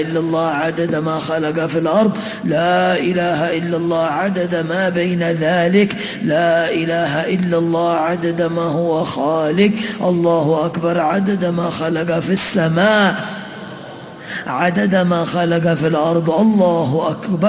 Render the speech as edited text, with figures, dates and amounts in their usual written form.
إلا الله عدد ما خلق في الأرض، لا إله إلا الله عدد ما بين ذلك، لا إله إلا الله عدد ما هو خالق. الله أكبر عدد ما خلق في السماء، عدد ما خلق في الأرض. الله أكبر.